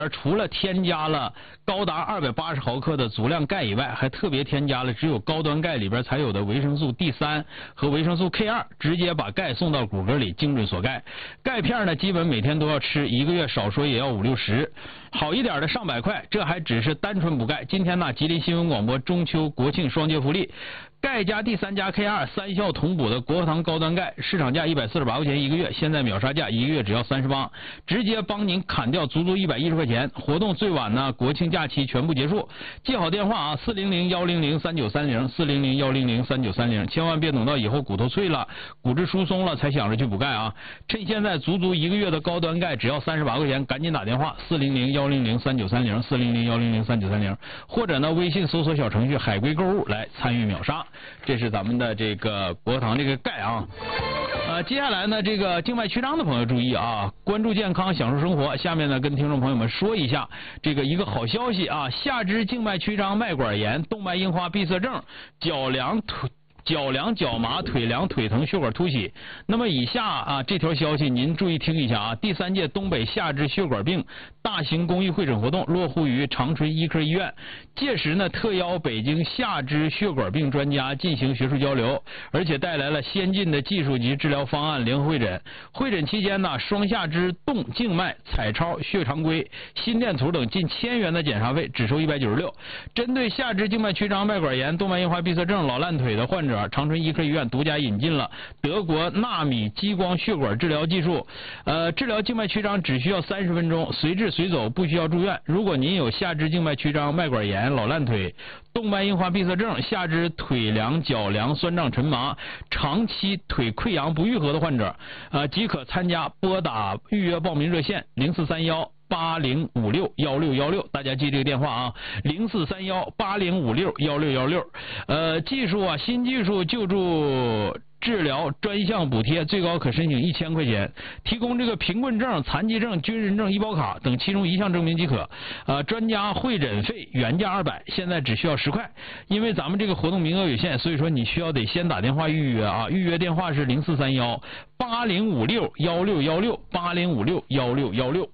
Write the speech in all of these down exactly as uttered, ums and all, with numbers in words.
而除了添加了高达二百八十毫克的足量钙以外，还特别添加了只有高端钙里边才有的维生素 D 三 和维生素 K 二， 直接把钙送到骨骼里，精准锁钙。钙片呢，基本每天都要吃，一个月少说也要五六十，好一点的上百块。这还只是单纯补钙。今天呢，吉林新闻广播中秋国庆双节福利，钙加 D 三 加 K 二 三效同补的国和堂高端钙，市场价一百四十八块钱一个月，现在秒杀价一个月只要三十八，直接帮您砍掉足足一百一十块钱。活动最晚呢，国庆假期全部结束。记好电话啊，四零零幺零零三九三零，四零零幺零零三九三零，千万别等到以后骨头脆了、骨质疏松了才想着去补钙啊！趁现在足足一个月的高端钙只要三十八块钱，赶紧打电话四零零幺零零三九三零，四零零幺零零三九三零，或者呢微信搜索小程序海龟购物来参与秒杀。这是咱们的这个国和堂这个钙啊。呃，接下来呢，这个静脉曲张的朋友注意啊，关注健康，享受生活。下面呢，跟听众朋友们说一下这个一个好消息啊，下肢静脉曲张、脉管炎、动脉硬化闭塞症、脚凉腿。脚凉、脚麻、腿凉、腿疼、血管凸起。那么以下啊这条消息您注意听一下啊，第三届东北下肢血管病大型公益会诊活动落户于长春医科医院，届时呢特邀北京下肢血管病专家进行学术交流，而且带来了先进的技术及治疗方案联合会诊。会诊期间呢，双下肢动静脉彩超、血常规、心电图等近千元的检查费只收一百九十六。针对下肢静脉曲张、脉管炎、动脉硬化闭塞症、老烂腿的患者，长春医科医院独家引进了德国纳米激光血管治疗技术，呃，治疗静脉曲张只需要三十分钟，随治随走，不需要住院。如果您有下肢静脉曲张、脉管炎、老烂腿、动脉硬化闭塞症、下肢腿凉、脚凉、酸胀沉麻、长期腿溃疡不愈合的患者，呃，即可参加。拨打预约报名热线零四三幺八零五六幺六幺六，大家记这个电话啊，零四三幺八零五六幺六幺六。呃，技术啊，新技术救助治疗专项补贴，最高可申请一千块钱，提供这个贫困证、残疾证、军人证、医保卡等其中一项证明即可。呃，专家会诊费原价二百，现在只需要十块。因为咱们这个活动名额有限，所以说你需要得先打电话预约啊，预约电话是零四三幺八零五六幺六幺六八零五六幺六幺六。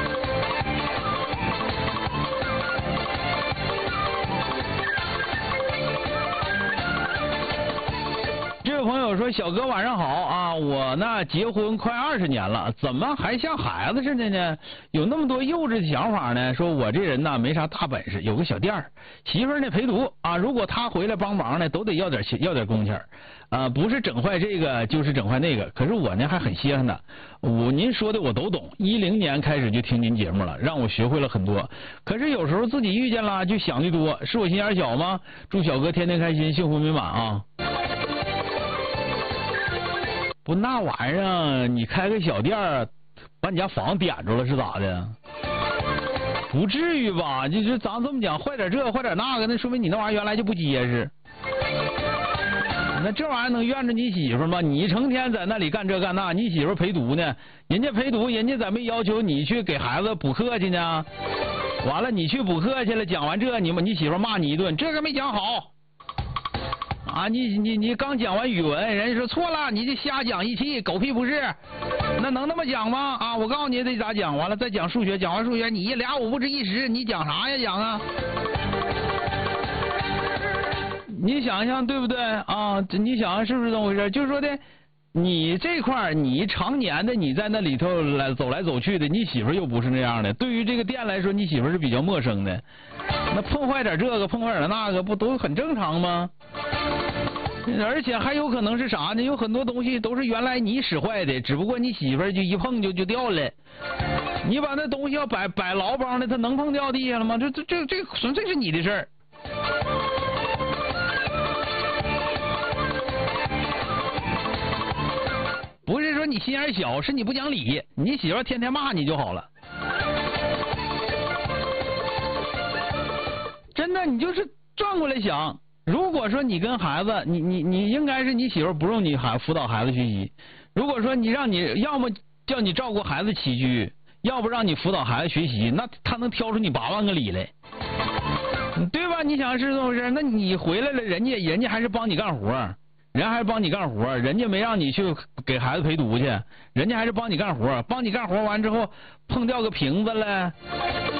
这位朋友说，小哥晚上好啊，我呢结婚快二十年了，怎么还像孩子似的呢？有那么多幼稚的想法呢？说我这人呢没啥大本事，有个小店儿，媳妇儿呢陪读啊，如果他回来帮忙呢，都得要点要点工钱啊，不是整坏这个就是整坏那个。可是我呢还很稀罕的，我您说的我都懂，一零年开始就听您节目了，让我学会了很多。可是有时候自己遇见了就想的多，是我心眼小吗？祝小哥天天开心，幸福美满啊！不，那玩意儿你开个小店儿，把你家房点着了是咋的？不至于吧？就是咱这么讲，坏点这坏点那个，那说明你那玩意儿原来就不结实。那这玩意儿能怨着你媳妇吗？你成天在那里干这干那，你媳妇陪读呢？人家陪读，人家咋没要求你去给孩子补课去呢？完了你去补课去了，讲完这你你媳妇骂你一顿，这个没讲好。啊，你你你刚讲完语文，人家说错了，你这瞎讲一气，狗屁不是，那能那么讲吗？啊，我告诉你得咋讲，完了再讲数学，讲完数学你一俩五不值一时，你讲啥呀讲啊？你想想对不对啊？你想想是不是这么回事？就是说的，你这块你常年的你在那里头来走来走去的，你媳妇又不是那样的。对于这个店来说，你媳妇是比较陌生的，那碰坏点这个碰坏点那个，不都很正常吗？而且还有可能是啥呢？有很多东西都是原来你使坏的，只不过你媳妇儿就一碰就就掉了。你把那东西要摆摆牢帮的，它能碰掉地下了吗？这这这这纯粹是你的事儿。不是说你心眼小，是你不讲理。你媳妇儿天天骂你就好了。真的，你就是转过来想。如果说你跟孩子，你你你应该是你媳妇不用你孩辅导孩子学习。如果说你让你要么叫你照顾孩子起居，要不让你辅导孩子学习，那他能挑出你八万个理来，对吧？你想是这么回事？那你回来了，人家人家还是帮你干活， 人还是帮你干活，人家没让你去给孩子陪读去，人家还是帮你干活，帮你干活完之后碰掉个瓶子了。